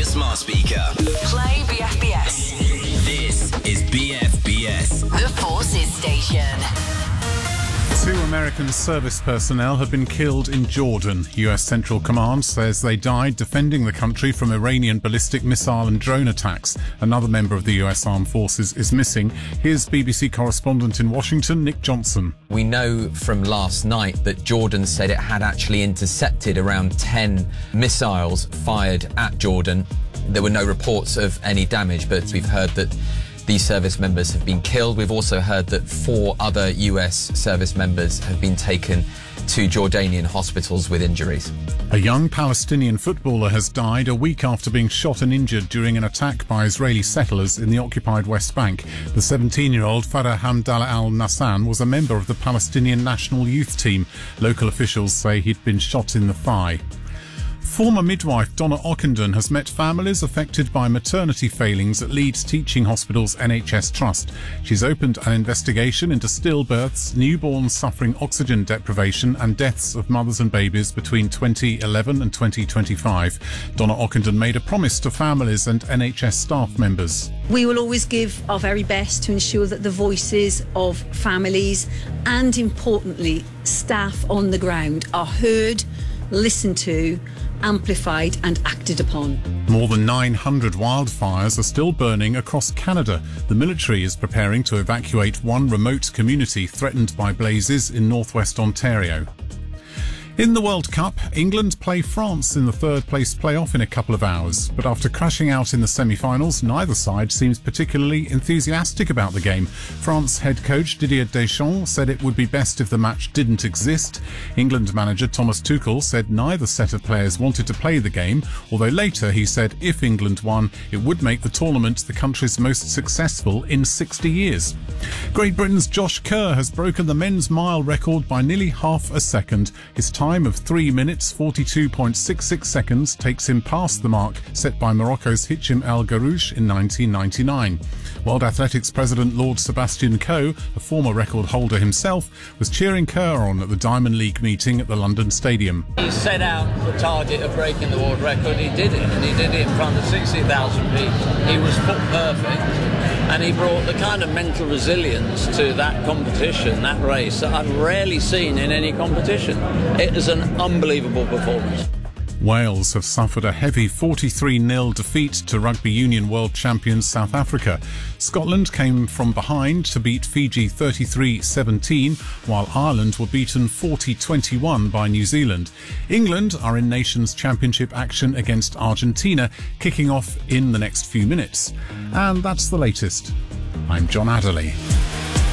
your smart speaker. Play BFBS. This is BFBS. The Forces Station. 2 American service personnel have been killed in Jordan. US Central Command says they died defending the country from Iranian ballistic missile and drone attacks. Another member of the US Armed Forces is missing. Here's BBC correspondent in Washington, Nick Johnson. We know from last night that Jordan said it had actually intercepted around 10 missiles fired at Jordan. There were no reports of any damage, but we've heard that these service members have been killed. We've also heard that 4 other US service members have been taken to Jordanian hospitals with injuries. A young Palestinian footballer has died a week after being shot and injured during an attack by Israeli settlers in the occupied West Bank. The 17-year-old Farah Hamdallah al-Nassan was a member of the Palestinian national youth team. Local officials say he'd been shot in the thigh. Former midwife Donna Ockenden has met families affected by maternity failings at Leeds Teaching Hospital's NHS Trust. She's opened an investigation into stillbirths, newborns suffering oxygen deprivation and deaths of mothers and babies between 2011 and 2025. Donna Ockenden made a promise to families and NHS staff members. We will always give our very best to ensure that the voices of families and, importantly, staff on the ground are heard, listened to, amplified and acted upon. More than 900 wildfires are still burning across Canada. The military is preparing to evacuate one remote community threatened by blazes in northwest Ontario. In the World Cup, England play France in the third-place playoff in a couple of hours. But after crashing out in the semi-finals, neither side seems particularly enthusiastic about the game. France head coach Didier Deschamps said it would be best if the match didn't exist. England manager Thomas Tuchel said neither set of players wanted to play the game, although later he said if England won, it would make the tournament the country's most successful in 60 years. Great Britain's Josh Kerr has broken the men's mile record by nearly half a second. His time of 3 minutes 42.66 seconds takes him past the mark set by Morocco's Hicham El Garouche in 1999. World Athletics President Lord Sebastian Coe, a former record holder himself, was cheering Kerr on at the Diamond League meeting at the London Stadium. He set out the target of breaking the world record. He did it, and he did it in front of 60,000 people. He was foot perfect, and he brought the kind of mental resilience to that competition, that race, that I've rarely seen in any competition. It is an unbelievable performance. Wales have suffered a heavy 43-0 defeat to rugby union world champions South Africa. Scotland came from behind to beat Fiji 33-17, while Ireland were beaten 40-21 by New Zealand. England are in Nations Championship action against Argentina, kicking off in the next few minutes. And that's the latest. I'm John Adderley.